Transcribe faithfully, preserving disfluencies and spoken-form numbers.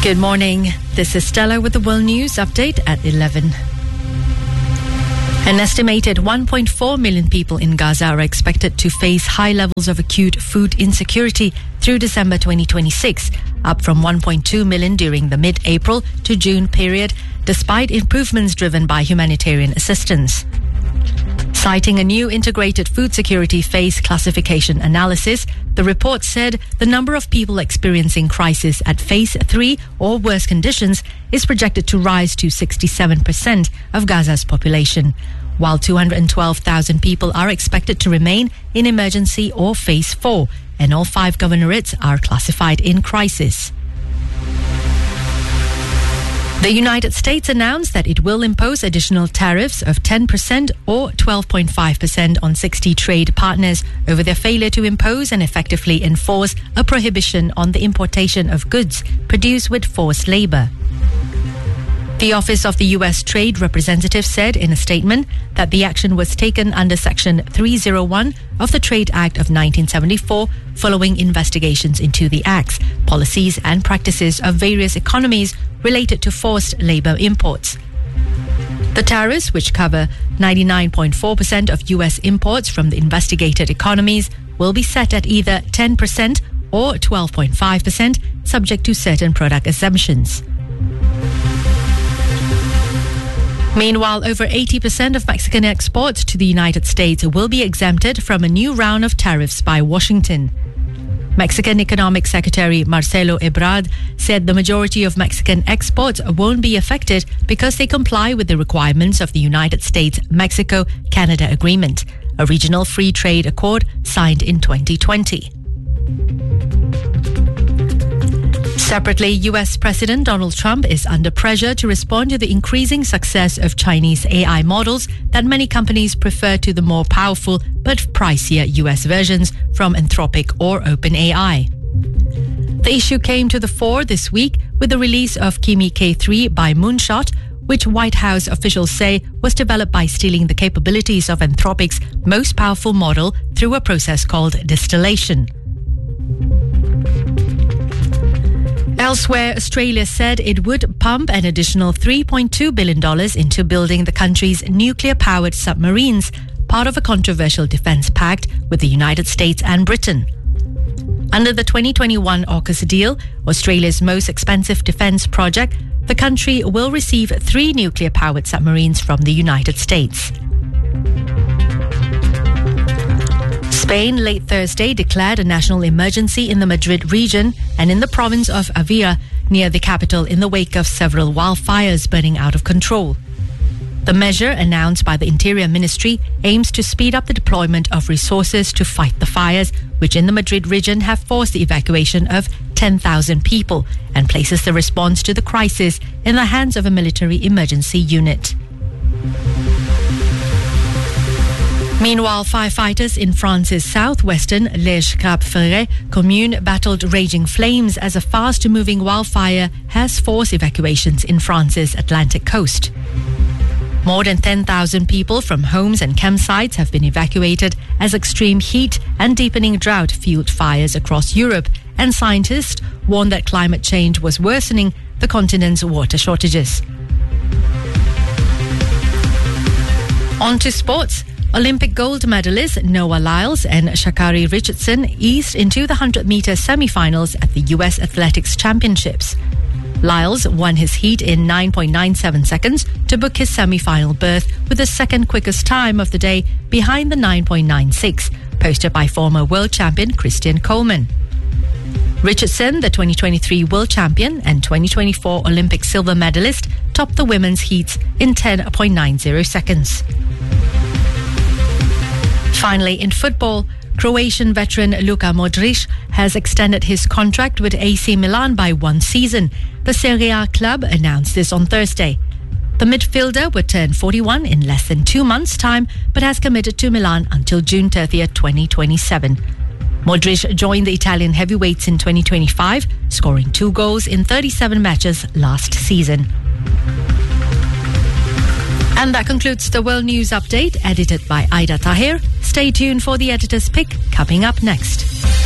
Good morning. This is Stella with the World News Update at eleven. An estimated one point four million people in Gaza are expected to face high levels of acute food insecurity through December twenty twenty-six, up from one point two million during the mid-April to June period, despite improvements driven by humanitarian assistance. Citing a new integrated food security phase classification analysis, the report said the number of people experiencing crisis at phase three or worse conditions is projected to rise to sixty-seven percent of Gaza's population, while two hundred twelve thousand people are expected to remain in emergency or phase four, and all five governorates are classified in crisis. The United States announced that it will impose additional tariffs of ten percent or twelve point five percent on sixty trade partners over their failure to impose and effectively enforce a prohibition on the importation of goods produced with forced labor. The Office of the U S Trade Representative said in a statement that the action was taken under Section three oh one of the Trade Act of nineteen seventy-four following investigations into the acts, policies and practices of various economies related to forced labor imports. The tariffs, which cover ninety-nine point four percent of U S imports from the investigated economies, will be set at either ten percent or twelve point five percent, subject to certain product exemptions. Meanwhile, over eighty percent of Mexican exports to the United States will be exempted from a new round of tariffs by Washington. Mexican Economic Secretary Marcelo Ebrard said the majority of Mexican exports won't be affected because they comply with the requirements of the United States-Mexico-Canada Agreement, a regional free trade accord signed in twenty twenty. Separately, U S President Donald Trump is under pressure to respond to the increasing success of Chinese A I models that many companies prefer to the more powerful but pricier U S versions from Anthropic or OpenAI. The issue came to the fore this week with the release of Kimi K three by Moonshot, which White House officials say was developed by stealing the capabilities of Anthropic's most powerful model through a process called distillation. Elsewhere, Australia said it would pump an additional three point two billion dollars into building the country's nuclear-powered submarines, part of a controversial defence pact with the United States and Britain. Under the twenty twenty-one AUKUS deal, Australia's most expensive defence project, the country will receive three nuclear-powered submarines from the United States. Spain late Thursday declared a national emergency in the Madrid region and in the province of Avila, near the capital, in the wake of several wildfires burning out of control. The measure, announced by the Interior Ministry, aims to speed up the deployment of resources to fight the fires, which in the Madrid region have forced the evacuation of ten thousand people, and places the response to the crisis in the hands of a military emergency unit. Meanwhile, firefighters in France's southwestern Les Crabes-Ferré commune battled raging flames as a fast-moving wildfire has forced evacuations in France's Atlantic coast. More than ten thousand people from homes and campsites have been evacuated as extreme heat and deepening drought fueled fires across Europe, and scientists warned that climate change was worsening the continent's water shortages. On to sports. Olympic gold medalist Noah Lyles and Sha'Carri Richardson eased into the one hundred meter semi-finals at the U S Athletics Championships. Lyles won his heat in nine point nine seven seconds to book his semi-final berth with the second quickest time of the day behind the nine point nine six, posted by former world champion Christian Coleman. Richardson, the twenty twenty-three world champion and twenty twenty-four Olympic silver medalist, topped the women's heats in ten point nine zero seconds. Finally, in football, Croatian veteran Luka Modric has extended his contract with A C Milan by one season. The Serie A club announced this on Thursday. The midfielder would turn forty-one in less than two months' time, but has committed to Milan until June thirtieth, twenty twenty-seven. Modric joined the Italian heavyweights in twenty twenty-five, scoring two goals in thirty-seven matches last season. And that concludes the World News Update, edited by Aida Tahir. Stay tuned for the editor's pick coming up next.